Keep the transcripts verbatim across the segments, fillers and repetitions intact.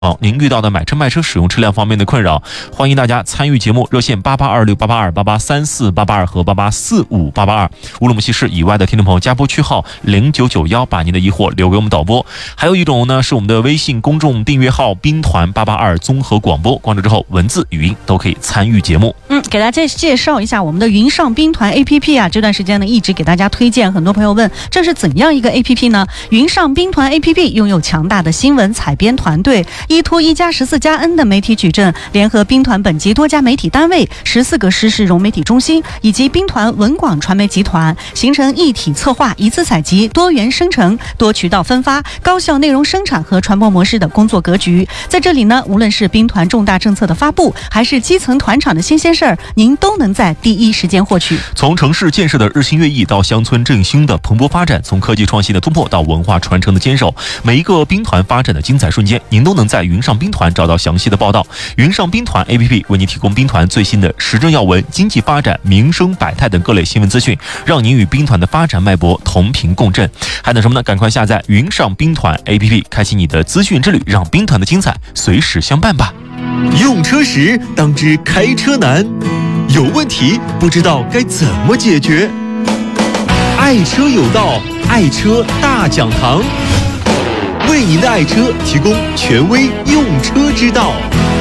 好，您遇到的买车卖车使用车辆方面的困扰，欢迎大家参与节目，热线八八二六八八二八八三四八八二和八八四五八八二。乌鲁木齐市以外的听众朋友，加拨区号零九九幺，把您的疑惑留给我们导播。还有一种呢，是我们的微信公众订阅号兵团八八二综合广播，关注之后文字、语音都可以参与节目。 嗯，给大家介绍一下我们的云上兵团 A P P 啊，这段时间呢一直给大家推荐，很多朋友问这是怎样一个 A P P 呢？云上兵团 A P P 拥有强大的新闻采编团队。依托一加十四加 N 的媒体矩阵，联合兵团本级多家媒体单位、十四个实时融媒体中心以及兵团文广传媒集团，形成一体策划、一次采集、多元生成、多渠道分发、高效内容生产和传播模式的工作格局。在这里呢，无论是兵团重大政策的发布，还是基层团场的新鲜事儿，您都能在第一时间获取。 从城市建设的日新月异到乡村振兴的蓬勃发展，从科技创新的突破到文化传承的坚守，每一个兵团发展的精彩瞬间，您都能在云上兵团找到详细的报道。云上兵团 A P P 为您提供兵团最新的时政要闻、经济发展、民生百态等各类新闻资讯，让您与兵团的发展脉搏同频共振。还等什么呢？赶快下载云上兵团 A P P， 开启你的资讯之旅，让兵团的精彩随时相伴吧。 用车时当知开车难，有问题不知道该怎么解决。爱车有道，爱车大讲堂，为您的爱车提供权威用车之道。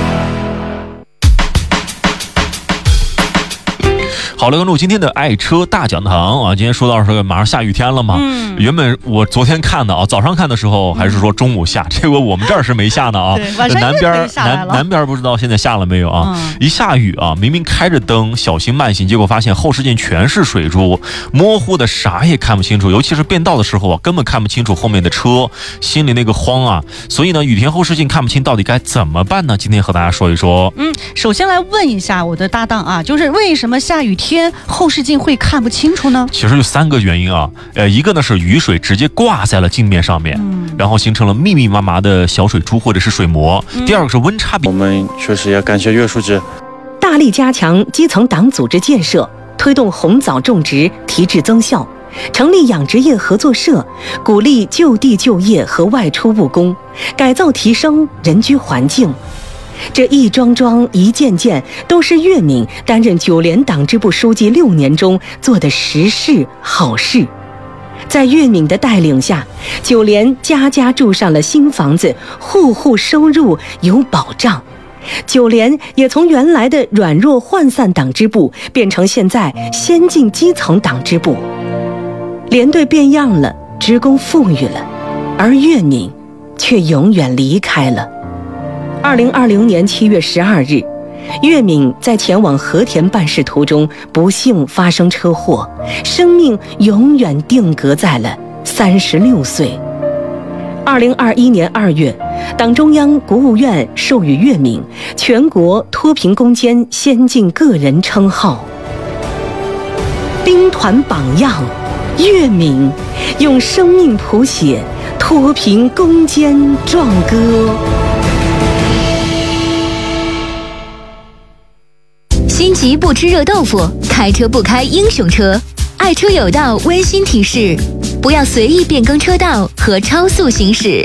好了，关注今天的爱车大讲堂啊！今天说到是马上下雨天了嘛，嗯，原本我昨天看的啊，早上看的时候还是说中午下，结果我们这儿是没下呢啊，南边南南边不知道现在下了没有啊？嗯、一下雨啊，明明开着灯，小心慢行，结果发现后视镜全是水珠，模糊的啥也看不清楚，尤其是变道的时候啊，根本看不清楚后面的车，心里那个慌啊！所以呢，雨天后视镜看不清，到底该怎么办呢？今天和大家说一说。 嗯，首先来问一下我的搭档啊，就是为什么下雨天天后视镜会看不清楚呢？ 其实有三个原因啊，呃，一个呢是雨水直接挂在了镜面上面，嗯、然后形成了密密麻麻的小水珠或者是水膜。嗯、第二个是温差比。 我们确实要感谢岳书记， 大力加强基层党组织建设，推动红枣种植提质增效，成立养殖业合作社，鼓励就地就业和外出务工，改造提升人居环境。这一桩桩一件件都是岳敏担任九联党支部书记六年中做的实事好事。在岳敏的带领下，九联家家住上了新房子，户户收入有保障。九联也从原来的软弱涣散党支部变成现在先进基层党支部。连队变样了，职工富裕了，而岳敏却永远离开了。二零二零年七月十二日，岳敏在前往和田办事途中不幸发生车祸，生命永远定格在了三十六岁。二零二一年二月，党中央、国务院授予岳敏全国脱贫攻坚先进个人称号。兵团榜样，岳敏用生命谱写脱贫攻坚壮歌。 心急不吃热豆腐，开车不开英雄车。爱车有道温馨提示：不要随意变更车道和超速行驶。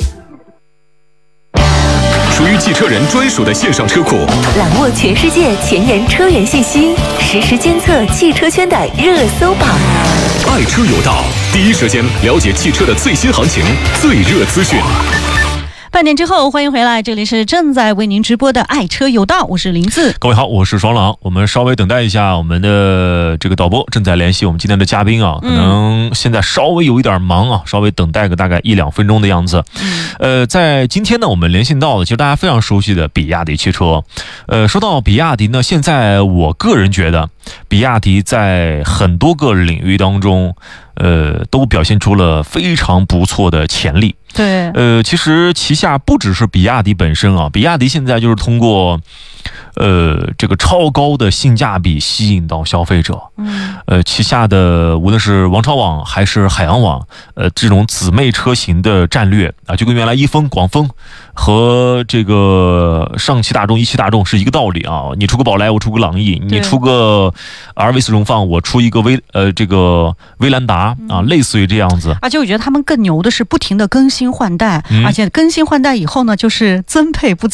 属于汽车人专属的线上车库， 揽握全世界前沿车源信息，实时监测汽车圈的热搜榜。 爱车有道，第一时间了解汽车的最新行情、最热资讯。 半点之后，欢迎回来，这里是正在为您直播的爱车有道，我是林子。 各位好，我是爽朗。我们稍微等待一下，我们的这个导播正在联系我们今天的嘉宾啊，可能现在稍微有一点忙啊，稍微等待个大概一两分钟的样子。嗯、呃，在今天呢，我们连线到的其实大家非常熟悉的比亚迪汽车。呃，说到比亚迪呢，现在我个人觉得，比亚迪在很多个领域当中，呃，都表现出了非常不错的潜力。 对， 呃，其实旗下不只是比亚迪本身啊，比亚迪现在就是通过， 呃，这个超高的性价比吸引到消费者。嗯，呃，旗下的无论是王超网还是海洋网，呃，这种姊妹车型的战略啊，就跟原来一丰、广丰和这个上汽大众、一汽大众是一个道理啊。你出个宝来，我出个朗逸；你出个 R V 四荣放，我出一个威呃这个威兰达啊，类似于这样子。 而且我觉得他们更牛的是不停的更新换代，嗯、而且更新换代以后呢，就是增配不